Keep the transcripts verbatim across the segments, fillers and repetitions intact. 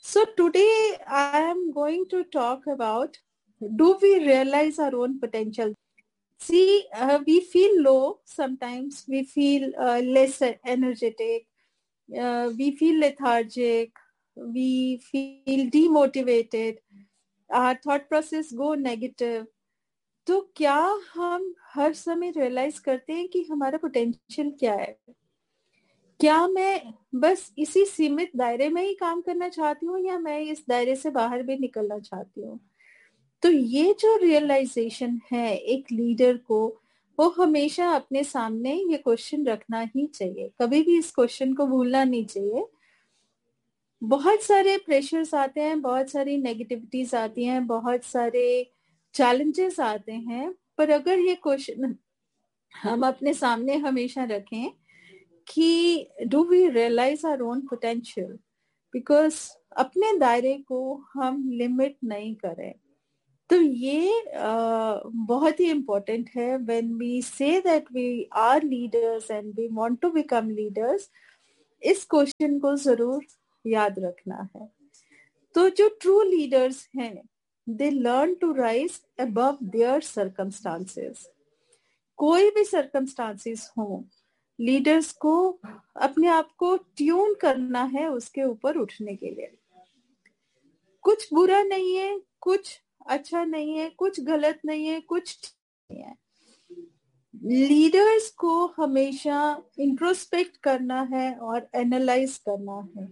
So today I am going to talk about, do we realize our own potential? See, uh, we feel low sometimes, we feel uh, less energetic, uh, we feel lethargic, we feel demotivated, our thought process go negative. तो क्या हम हर समय realise करते हैं कि हमारा potential क्या है? क्या मैं बस इसी सीमित दायरे में ही काम करना चाहती हूँ या मैं इस दायरे से बाहर भी निकलना चाहती हूँ? तो ये जो रियलाइजेशन है एक लीडर को, वो हमेशा अपने सामने ये क्वेश्चन रखना ही चाहिए, कभी भी इस क्वेश्चन को भूलना नहीं चाहिए। बहुत सारे प्रेशर्स आते हैं, बहुत सारी नेगेटिविटीज आती हैं, बहुत सारे चैलेंजेस आते हैं, पर अगर ये क्वेश्चन हम अपने सामने हमेशा रखें कि do we realise our own potential, because अपने दायरे को हम लिमिट नहीं करें। तो ये uh, बहुत ही इम्पोर्टेंट है when we say that we are leaders and we want to become leaders. इस क्वेश्चन को जरूर याद रखना है। तो जो ट्रू लीडर्स हैं, they learn to rise above there circumstances. कोई भी सर्कमस्टांसेस हो, लीडर्स को अपने आप को ट्यून करना है उसके ऊपर उठने के लिए। कुछ बुरा नहीं है, कुछ अच्छा नहीं है, कुछ गलत नहीं है, कुछ ठीक नहीं है। लीडर्स को हमेशा इंट्रोस्पेक्ट करना है और एनालाइज करना है।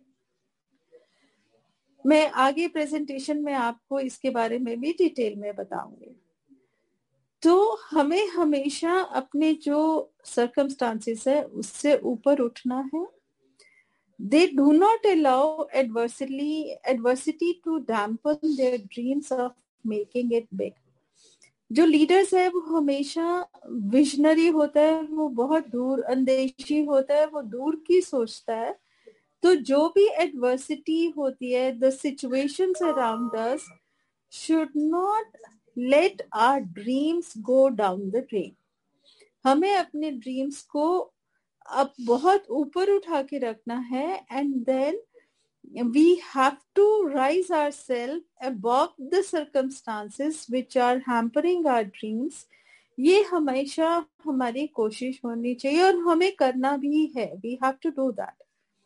मैं आगे प्रेजेंटेशन में आपको इसके बारे में भी डिटेल में बताऊंगी। तो हमें हमेशा अपने जो सर्कमस्टांसेस है उससे ऊपर उठना है। They do not allow adversity adversity to dampen their dreams of making it big. जो लीडर्स है वो हमेशा विजनरी होता है, वो बहुत दूर अंदेशी होता है, वो दूर की सोचता है। तो जो भी एडवर्सिटी होती है, the situations around us should not let our dreams go down the drain. हमें अपने ड्रीम्स को अब बहुत ऊपर उठा के रखना है, and then we have to rise ourselves above the circumstances which are hampering our dreams. ये हमेशा हमारी कोशिश होनी चाहिए और हमें करना भी है। We have to do that.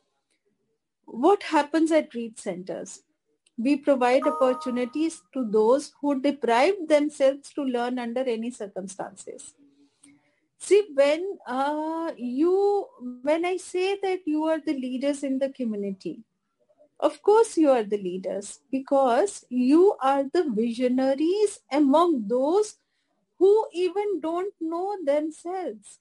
What happens at REAP centers? We provide opportunities to those who deprive themselves to learn under any circumstances. See, when uh, you, when I say that you are the leaders in the community, of course you are the leaders because you are the visionaries among those who even don't know themselves.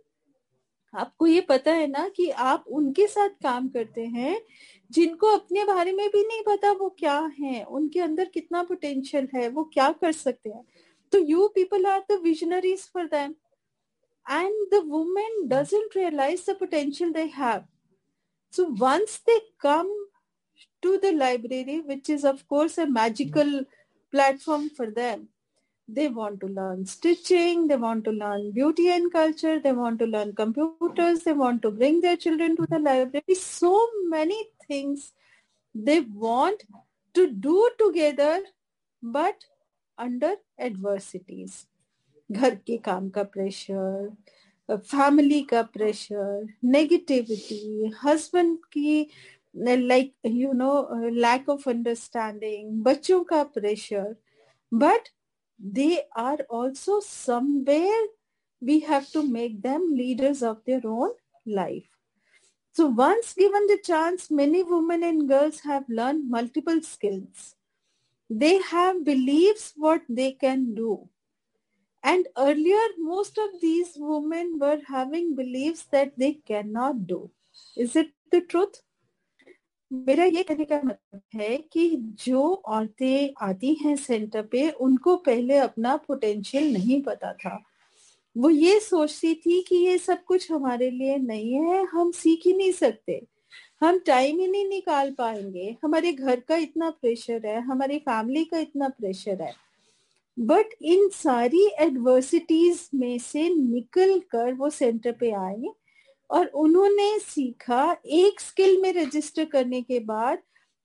आपको ये पता है ना कि आप उनके साथ काम करते हैं जिनको अपने बारे में भी नहीं पता वो क्या है, उनके अंदर कितना पोटेंशियल है, वो क्या कर सकते हैं। तो you people are the visionaries for them, and the woman doesn't realize the potential they have. So once they come to the library, which is of course a magical platform for them, they want to learn stitching, they want to learn beauty and culture, they want to learn computers, they want to bring their children to the library. So many things they want to do together, but under adversities. घर के काम का pressure, family का pressure, negativity, husband की like you know lack of understanding, बच्चों का pressure, but they are also somewhere we have to make them leaders of their own life. So once given the chance, many women and girls have learned multiple skills. They have beliefs what they can do. And earlier, most of these women were having beliefs that they cannot do. Is it the truth? मेरा ये कहने का मतलब है कि जो औरतें आती हैं सेंटर पे, उनको पहले अपना पोटेंशियल नहीं पता था। वो ये सोचती थी कि ये सब कुछ हमारे लिए नहीं है, हम सीख ही नहीं सकते, हम टाइम ही नहीं निकाल पाएंगे, हमारे घर का इतना प्रेशर है, हमारी फैमिली का इतना प्रेशर है। बट इन सारी एडवर्सिटीज में से निकल कर वो सेंटर पे आई और उन्होंने सीखा। एक स्किल में रजिस्टर करने के बाद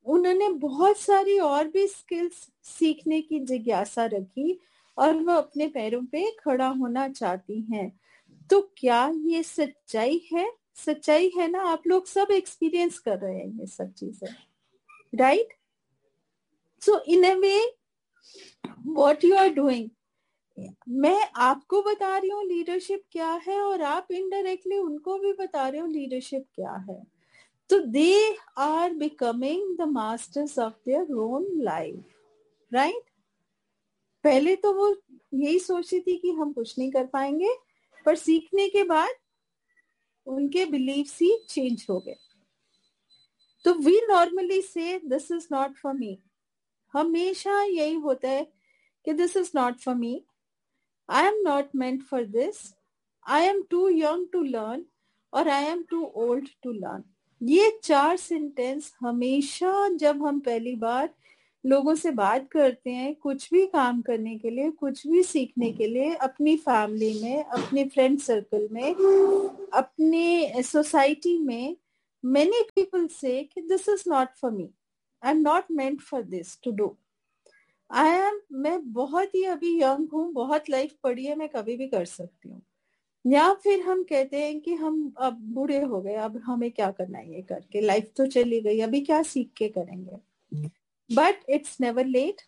उन्होंने बहुत सारी और भी स्किल्स सीखने की जिज्ञासा रखी और वो अपने पैरों पे खड़ा होना चाहती हैं। तो क्या ये सच्चाई है? सच्चाई है ना, आप लोग सब एक्सपीरियंस कर रहे हैं ये सब चीजें, right? So in a way what you are doing, मैं आपको बता रही हूँ लीडरशिप क्या है और आप इनडायरेक्टली उनको भी बता रहे हो लीडरशिप क्या है। तो they are becoming the masters of their own life, right? पहले तो वो यही सोचती थी कि हम कुछ नहीं कर पाएंगे, पर सीखने के बाद उनके बिलीव्स ही चेंज हो गए। तो वी नॉर्मली से this is not for me, हमेशा यही होता है कि this is not for me, I am not meant for this, I am to young to learn और I am to old to learn. ये चार सेंटेंस हमेशा जब हम पहली बार लोगों से बात करते हैं कुछ भी काम करने के लिए, कुछ भी सीखने के लिए, अपनी फैमिली में, अपने फ्रेंड सर्कल में, अपने सोसाइटी में, many people say कि this is not for me, I'm not meant for this to do, I am, मैं बहुत ही अभी यंग हूँ, बहुत लाइफ पड़ी है, मैं कभी भी कर सकती हूँ। या फिर हम कहते हैं कि हम अब बूढ़े हो गए, अब हमें क्या करना है ये करके, लाइफ तो चली गई, अभी क्या सीख के करेंगे। But it's never late,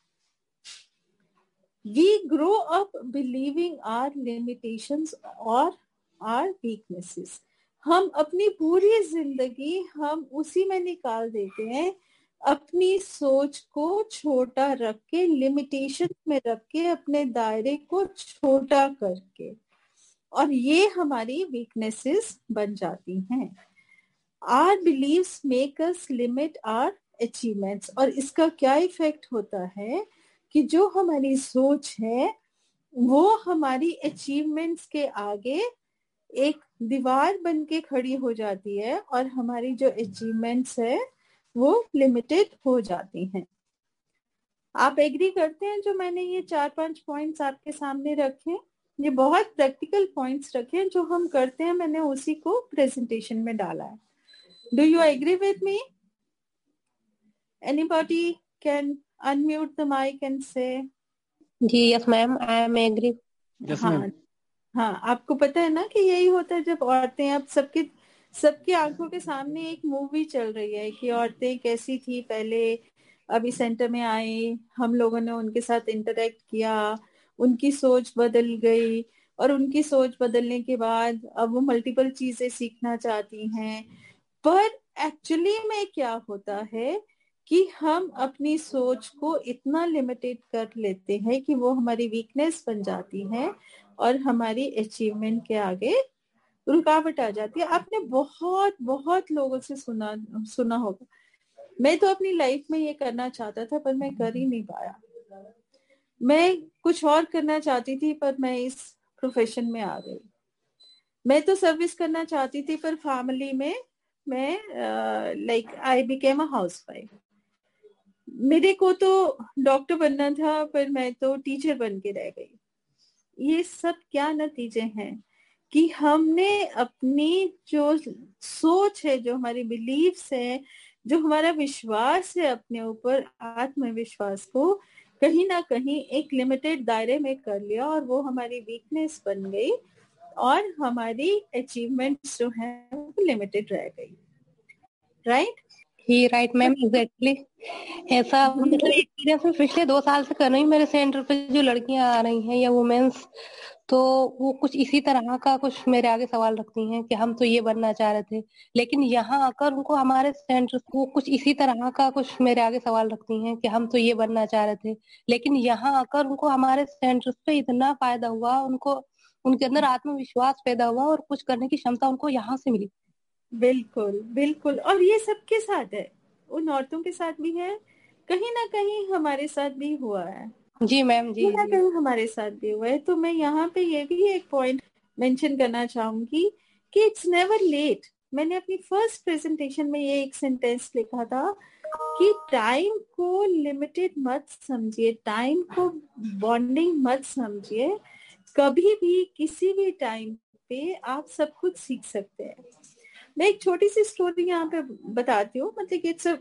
we grow up believing our limitations और आवर वीकनेसेस। हम अपनी पूरी जिंदगी हम उसी में निकाल देते हैं, अपनी सोच को छोटा रख के, लिमिटेशन में रख के, अपने दायरे को छोटा करके, और ये हमारी वीकनेसेस बन जाती हैं। Our beliefs make us limit our achievements, और इसका क्या इफेक्ट होता है कि जो हमारी सोच है वो हमारी अचीवमेंट्स के आगे एक दीवार बन के खड़ी हो जाती है और हमारी जो अचीवमेंट्स है वो लिमिटेड हो जाती हैं। आप एग्री करते हैं जो मैंने ये चार पांच पॉइंट्स आपके सामने रखे? ये बहुत प्रैक्टिकल पॉइंट्स रखे जो हम करते हैं, मैंने उसी को प्रेजेंटेशन में डाला है। Do you agree with me? Anybody can unmute the mic and से जी yes ma'am, I am agree. हाँ हाँ, आपको पता है ना कि यही होता है जब औरतें, अब सबके सबकी आंखों के सामने एक मूवी चल रही है कि औरतें कैसी थी पहले, अभी सेंटर में आई, हम लोगों ने उनके साथ इंटरेक्ट किया, उनकी सोच बदल गई, और उनकी सोच बदलने के बाद अब वो मल्टीपल चीजें सीखना चाहती हैं। पर एक्चुअली में क्या होता है कि हम अपनी सोच को इतना लिमिटेड कर लेते हैं कि वो हमारी वीकनेस बन जाती है और हमारी अचीवमेंट के आगे रुकावट आ जाती है। आपने बहुत बहुत लोगों से सुना सुना होगा, मैं तो अपनी लाइफ में ये करना चाहता था पर मैं कर ही नहीं पाया, मैं कुछ और करना चाहती थी पर मैं इस प्रोफेशन में आ गई, मैं तो सर्विस करना चाहती थी पर फैमिली में मैं like I became a housewife, मेरे को तो डॉक्टर बनना था पर मैं तो टीचर बन के रह गई। ये सब क्या नतीजे हैं कि हमने अपनी जो सोच है, जो हमारी बिलीफ्स है, जो हमारा विश्वास है अपने ऊपर, आत्मविश्वास को कहीं ना कहीं एक लिमिटेड दायरे में कर लिया और वो हमारी वीकनेस बन गई और हमारी अचीवमेंट्स जो है वो लिमिटेड रह गई, राइट? ही राइट मैम, एग्जैक्टली ऐसा मतलब एक्सपीरियंस में पिछले दो साल से कर रही हूँ। मेरे सेंटर पे जो लड़कियां आ रही हैं या वुमेन्स, तो वो कुछ इसी तरह का कुछ मेरे आगे सवाल रखती हैं कि हम तो ये बनना चाह रहे थे, लेकिन यहाँ आकर उनको हमारे सेंटर वो कुछ इसी तरह का कुछ मेरे आगे सवाल रखती हैं कि हम तो ये बनना चाह रहे थे, लेकिन यहाँ आकर उनको हमारे सेंटर पे इतना फायदा हुआ, उनको उनके अंदर आत्मविश्वास पैदा हुआ और कुछ करने की क्षमता उनको यहाँ से मिली। बिल्कुल बिल्कुल, और ये सबके साथ है, उन औरतों के साथ भी है, कहीं ना कहीं हमारे साथ भी हुआ है। जी मैम, जी कहीं ना जी कहीं हमारे साथ भी हुआ है। तो मैं यहाँ पे ये भी एक पॉइंट मेंशन करना चाहूंगी कि इट्स नेवर लेट। मैंने अपनी फर्स्ट प्रेजेंटेशन में ये एक सेंटेंस लिखा था कि टाइम को लिमिटेड मत समझिए, टाइम को बॉन्डिंग मत समझिए, कभी भी किसी भी टाइम पे आप सब कुछ सीख सकते हैं। मैं एक छोटी सी स्टोरी यहाँ पे बताती हूँ, मतलब इट्स अ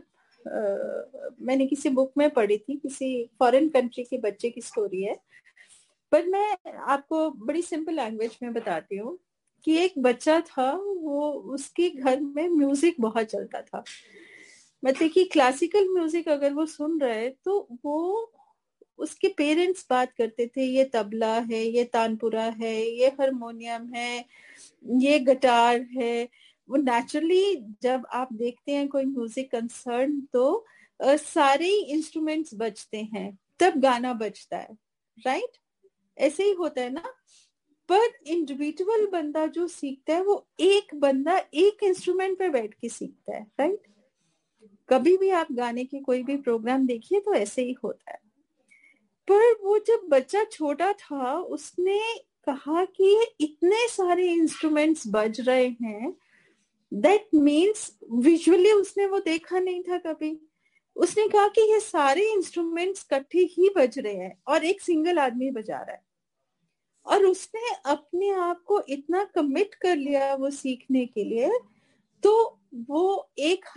आ, मैंने किसी बुक में पढ़ी थी, किसी फॉरेन कंट्री के बच्चे की स्टोरी है, पर मैं आपको बड़ी सिंपल लैंग्वेज में बताती हूँ कि एक बच्चा था, वो उसके घर में म्यूजिक बहुत चलता था, मतलब कि क्लासिकल म्यूजिक अगर वो सुन रहे है तो वो, उसके पेरेंट्स बात करते थे ये तबला है, ये तानपुरा है, ये हारमोनियम है, ये गिटार है। वो नेचुरली जब आप देखते हैं कोई म्यूजिक कंसर्न तो आ, सारे इंस्ट्रूमेंट्स बजते हैं तब गाना बजता है, राइट? ऐसे ही होता है ना। पर इंडिविजुअल बंदा जो सीखता है वो एक बंदा एक इंस्ट्रूमेंट पे बैठ के सीखता है, राइट? कभी भी आप गाने की कोई भी प्रोग्राम देखिए तो ऐसे ही होता है। पर वो जब बच्चा छोटा था उसने कहा कि इतने सारे इंस्ट्रूमेंट्स बज रहे हैं, दैट मीन्स विजुअली उसने वो देखा नहीं था कभी। उसने कहा कि ये सारे इंस्ट्रूमेंट्स इकट्ठे ही बज रहे हैं और एक सिंगल आदमी बजा रहा है, और उसने अपने आप को इतना कमिट कर लिया वो सीखने के लिए, तो वो एक